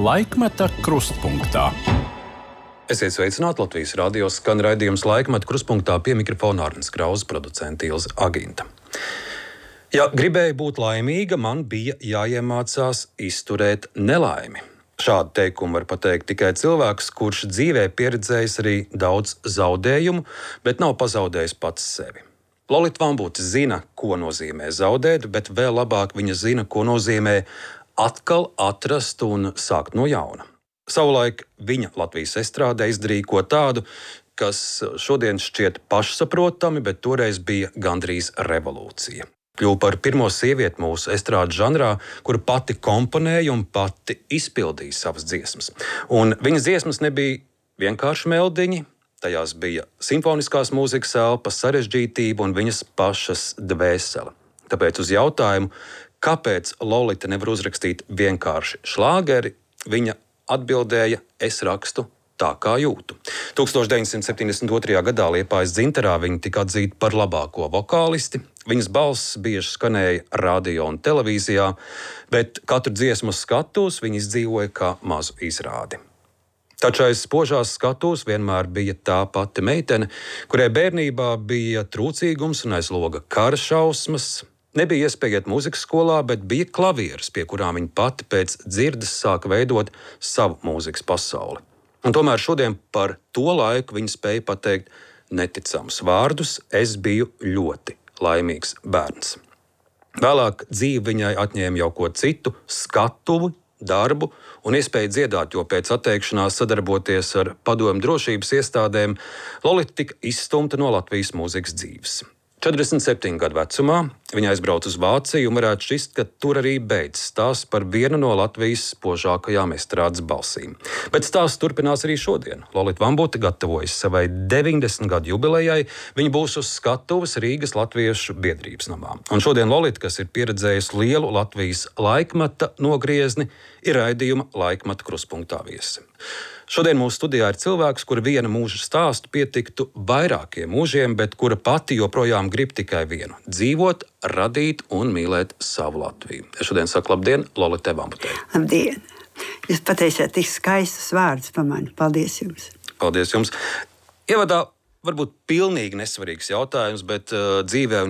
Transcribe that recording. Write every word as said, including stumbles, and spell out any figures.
Laikmeta krustpunktā. Esiet sveicināti, Latvijas radio skan raidījums Laikmeta krustpunktā, pie mikrofona Arnis Krauss, producente Ilze Aginta. Ja gribēju būt laimīga, man bija jāiemācās izturēt nelaimi. Šādu teikumu var pateikt tikai cilvēks, kurš dzīvē pieredzējis arī daudz zaudējumu, bet nav pazaudējis pats sevi. Lolita Vambute zina, ko nozīmē zaudēt, bet vēl labāk viņa zina, ko nozīmē atkal atrast un sākt no jauna. Savulaik viņa Latvijas estrādē izdarīja ko tādu, kas šodien šķiet pašsaprotami, bet toreiz bija gandrīz revolūcija. Kļuva par pirmo sievieti mūsu estrādes žanrā, kura pati komponēja un pati izpildīja savas dziesmas. Un viņas dziesmas nebija vienkārši meldiņi, tajās bija simfoniskās mūzikas elpa, sarežģītība un viņas pašas dvēsele. Tāpēc uz jautājumu, kāpēc Lolita nevar uzrakstīt vienkārši šlāgeri, viņa atbildēja: es rakstu tā, kā jūtu. tūkstoš deviņsimt septiņdesmit otrajā gadā Liepājas Dzintarā viņa tika atzīta par labāko vokālisti. Viņas balss bieži skanēja radio un televīzijā, bet katru dziesmu skatuves viņa izdzīvoja kā mazu izrādi. Taču aiz spožās skatuves vienmēr bija tā pati meitene, kurai bērnībā bija trūcīgums un aiz loga kara šausmas. Nebija iespēja iet mūzikas skolā, bet bija klavieres, pie kurām viņa pati pēc dzirdes sāka veidot savu mūzikas pasauli. Un tomēr šodien par to laiku viņa spēja pateikt neticamus vārdus: es biju ļoti laimīgs bērns. Vēlāk dzīve viņai atņēma jau ko citu - skatuvi, darbu un iespēju dziedāt, jo pēc atteikšanās sadarboties ar padomju drošības iestādēm Lolita tika izstumta no Latvijas mūzikas dzīves. četrdesmit septiņu gadu vecumā viņa aizbrauca uz Vāciju un varētu šķist, ka tur arī beidzas stāsts par vienu no Latvijas spožākajām estrādes balsīm. Bet stāsts turpinās arī šodien. Lolita Vambute gatavojas savai deviņdesmit gadu jubilejai. Viņa būs uz skatuves Rīgas Latviešu biedrības namā. Un šodien Lolita, kas ir pieredzējusi lielu Latvijas laikmeta nogriezni, ir raidījuma Laikmeta krustpunktā viesi. Šodien mūsu studijā ir cilvēks, kura viena mūža stāstu pietiktu vairākiem mūžiem, bet kura pati joprojām grib tikai vienu - dzīvot, radīt un mīlēt savu Latviju. Es šodien saku labdien Lolitai Vambutei. Labdien! Jūs pateicāt tik skaistus vārdus par mani. Paldies jums! Paldies jums! Ievadā varbūt pilnīgi nesvarīgs jautājums, bet uh, dzīvē